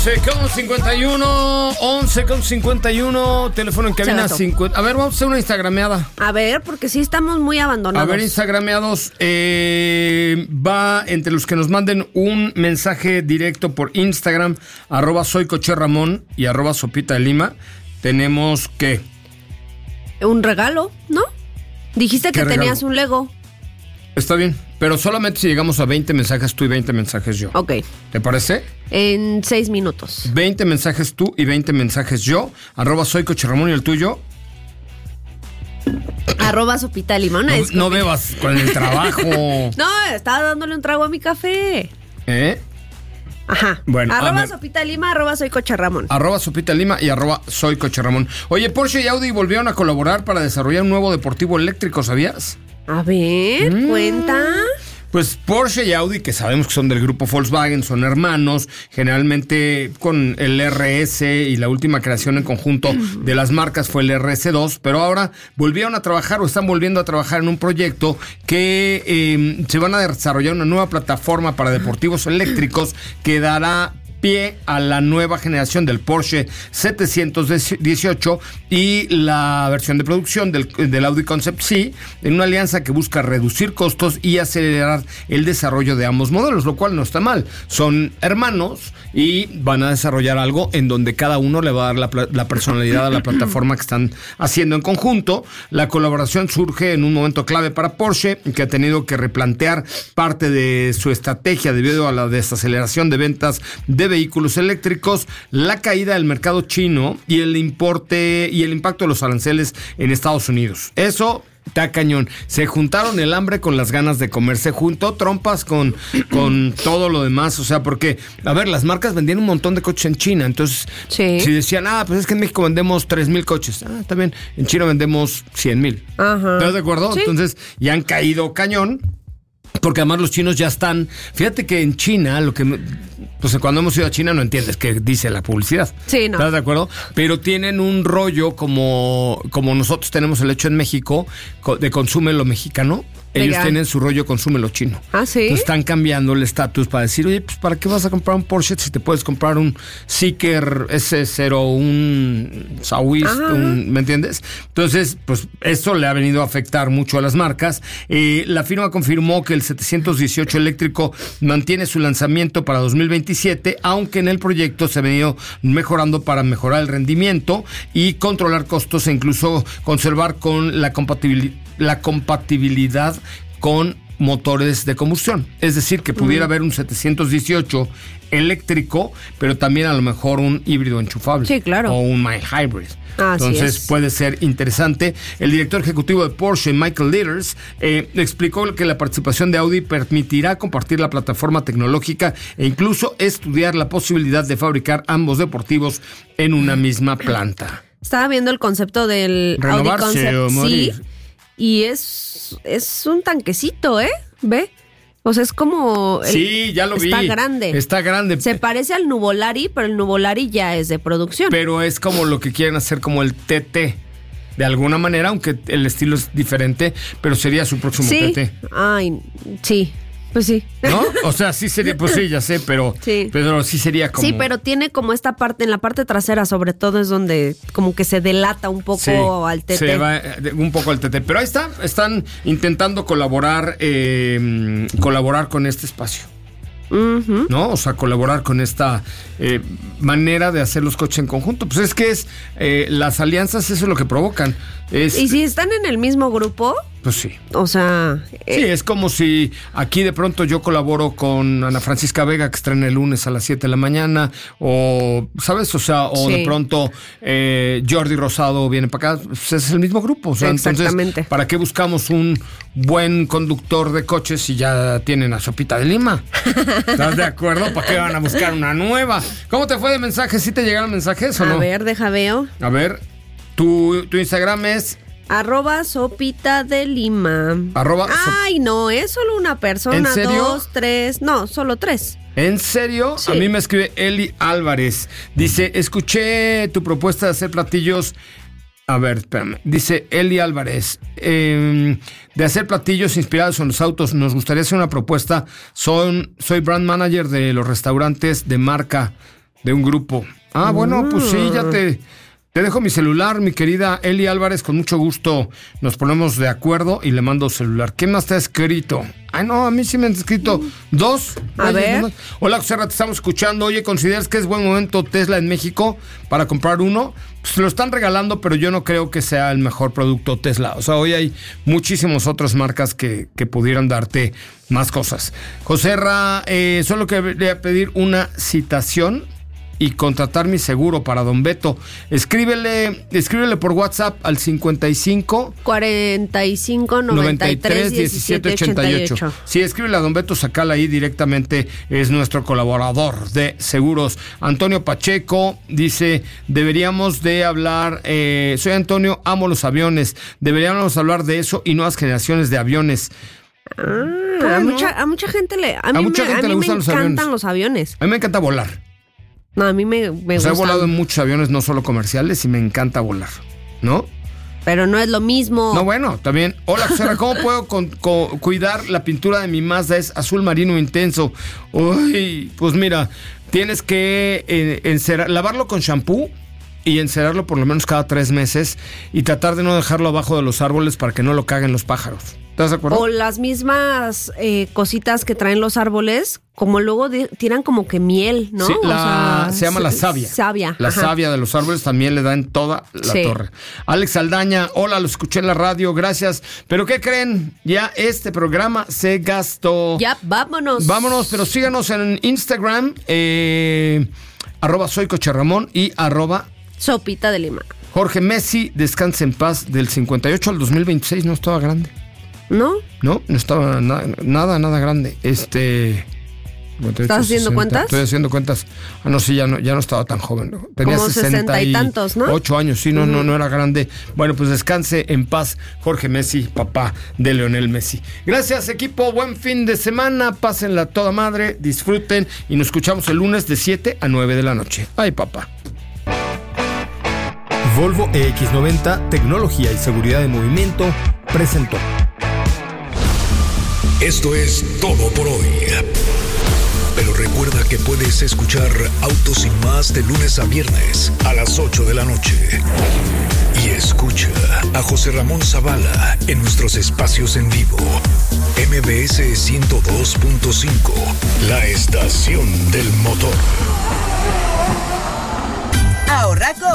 11:51, teléfono en cabina 50. A ver, vamos a hacer una instagrameada. A ver, porque sí estamos muy abandonados. A ver, instagrameados, va entre los que nos manden un mensaje directo por Instagram, @soycocherramón y @sopita de Lima. Tenemos que... un regalo, ¿no? Dijiste que tenías un Lego. Está bien, pero solamente si llegamos a 20 mensajes tú y 20 mensajes yo. Ok. ¿Te parece? En 6 minutos. 20 mensajes tú y 20 mensajes yo. @soycocherramón y el tuyo. @sopita de Lima. No bebas con el trabajo. No, estaba dándole un trago a mi café. Ajá. Bueno, @sopita de Lima, @soycocherramón. @sopita de Lima y @soycocherramón. Oye, Porsche y Audi volvieron a colaborar para desarrollar un nuevo deportivo eléctrico, ¿sabías? A ver, cuenta. Pues Porsche y Audi, que sabemos que son del grupo Volkswagen, son hermanos, generalmente con el RS, y la última creación en conjunto de las marcas fue el RS2, pero ahora volvieron a trabajar o están volviendo a trabajar en un proyecto que se van a desarrollar una nueva plataforma para deportivos eléctricos que dará pie a la nueva generación del Porsche 718 y la versión de producción del Audi Concept C, en una alianza que busca reducir costos y acelerar el desarrollo de ambos modelos, lo cual no está mal. Son hermanos y van a desarrollar algo en donde cada uno le va a dar la personalidad a la plataforma que están haciendo en conjunto. La colaboración surge en un momento clave para Porsche, que ha tenido que replantear parte de su estrategia debido a la desaceleración de ventas de vehículos eléctricos, la caída del mercado chino y el impacto de los aranceles en Estados Unidos. Eso está cañón. Se juntaron el hambre con las ganas de comer. Se juntó trompas con todo lo demás. O sea, porque, a ver, las marcas vendían un montón de coches en China. Entonces, si decían, pues es que en México vendemos 3,000 coches. Está bien. En China vendemos 100,000. ¿Estás de acuerdo? Sí. Entonces, ya han caído cañón. Porque además los chinos ya están... Fíjate que en China, pues cuando hemos ido a China no entiendes qué dice la publicidad. Sí, no. ¿Estás de acuerdo? Pero tienen un rollo como nosotros tenemos el hecho en México de consume lo mexicano. Ellos tienen su rollo consume lo chino. Ah, ¿sí? Entonces están cambiando el estatus para decir, oye, pues ¿para qué vas a comprar un Porsche si te puedes comprar un Seeker S0, un Sauist, ¿me entiendes? Entonces, pues esto le ha venido a afectar mucho a las marcas. La firma confirmó que el 718 eléctrico mantiene su lanzamiento para 2027, aunque en el proyecto se ha venido mejorando para mejorar el rendimiento y controlar costos e incluso conservar con la compatibilidad con motores de combustión. Es decir, que pudiera haber un 718 eléctrico, pero también a lo mejor un híbrido enchufable. Sí, claro. O un mild hybrid. Entonces puede ser interesante. El director ejecutivo de Porsche, Michael Leaders, explicó que la participación de Audi permitirá compartir la plataforma tecnológica e incluso estudiar la posibilidad de fabricar ambos deportivos en una misma planta. Estaba viendo el concepto del Audi Concept C. Y es un tanquecito, ¿Ve? O sea, es como... Sí, ya lo vi. Está grande. Se parece al Nuvolari, pero el Nuvolari ya es de producción. Pero es como lo que quieren hacer como el TT. De alguna manera, aunque el estilo es diferente, pero sería su próximo TT. Ay, sí. Pues sí. ¿No? O sea, sí sería, pues sí, ya sé, pero sí sería como... Sí, pero tiene como esta parte, en la parte trasera sobre todo es donde como que se delata un poco al TT. Se va un poco al TT, pero ahí están intentando colaborar con este espacio. ¿No? O sea, colaborar con esta manera de hacer los coches en conjunto. Pues es que las alianzas, eso es lo que provocan. Y si están en el mismo grupo... Pues sí. O sea... Sí, es como si aquí de pronto yo colaboro con Ana Francisca Vega, que estrena el lunes a las 7 de la mañana, o, ¿sabes? O sea, de pronto Jordi Rosado viene para acá, pues es el mismo grupo. O sea, exactamente. Entonces, ¿para qué buscamos un buen conductor de coches si ya tienen a Sopita de Lima? ¿Estás de acuerdo? ¿Para qué van a buscar una nueva? ¿Cómo te fue de mensajes? ¿Sí te llegaron mensajes o no? A ver, deja veo. A ver, tu Instagram es... @sopita de Lima. Ay, no, es solo una persona. ¿En serio? 2, 3, no, solo 3. ¿En serio? Sí. A mí me escribe Eli Álvarez. Dice, escuché tu propuesta de hacer platillos. A ver, espérame. Dice Eli Álvarez, de hacer platillos inspirados en los autos. Nos gustaría hacer una propuesta. Soy brand manager de los restaurantes de marca de un grupo. Bueno, pues sí, ya te dejo mi celular, mi querida Eli Álvarez, con mucho gusto nos ponemos de acuerdo y le mando celular. ¿Qué más te ha escrito? Ay, no, a mí sí me han escrito 2. A ver. Hola, José Ra, te estamos escuchando. Oye, ¿consideras que es buen momento Tesla en México para comprar uno? Pues lo están regalando, pero yo no creo que sea el mejor producto Tesla. O sea, hoy hay muchísimas otras marcas que pudieran darte más cosas. José Ra, solo quería pedir una citación y contratar mi seguro para Don Beto. Escríbele por WhatsApp al 55 45 93 17 88. Sí, escríbele a Don Beto, sacala ahí directamente, es nuestro colaborador de seguros. Antonio Pacheco dice, deberíamos de hablar, soy Antonio, amo los aviones, deberíamos hablar de eso y nuevas generaciones de aviones. A mucha gente le encantan los aviones. A mí me encanta volar. No, a mí me gusta. He volado en muchos aviones, no solo comerciales, y me encanta volar, ¿no? Pero no es lo mismo. No, bueno, también. Hola, José, ¿cómo puedo cuidar la pintura de mi Mazda? Es azul marino intenso. Uy, pues mira, tienes que lavarlo con shampoo y encerarlo por lo menos cada 3 meses y tratar de no dejarlo abajo de los árboles para que no lo caguen los pájaros. ¿Estás de acuerdo? O las mismas cositas que traen los árboles, como luego tiran como que miel, ¿no? Sí, se llama la savia. La savia de los árboles también le da en toda la torre. Alex Aldaña, hola, lo escuché en la radio, gracias. ¿Pero qué creen? Ya este programa se gastó. Ya, vámonos. Vámonos, pero síganos en Instagram, @soycocherramón y @Sopita de Lima. Jorge Messi, descanse en paz, del 58 al 2026, no estaba grande. ¿No? No estaba nada grande. 58, ¿Estás haciendo 60. cuentas? Estoy haciendo cuentas. No, sí, ya no estaba tan joven. ¿No? Tenía como 60 y tantos, ¿no? 8 años, sí, no era grande. Bueno, pues descanse en paz, Jorge Messi, papá de Lionel Messi. Gracias, equipo. Buen fin de semana. Pásenla toda madre, disfruten y nos escuchamos el lunes de 7 a 9 de la noche. Ay, papá. Volvo EX90, tecnología y seguridad de movimiento, presentó. Esto es todo por hoy. Pero recuerda que puedes escuchar Autos y Más de lunes a viernes a las 8 de la noche. Y escucha a José Ramón Zavala en nuestros espacios en vivo. MBS 102.5, la estación del motor. Ahorra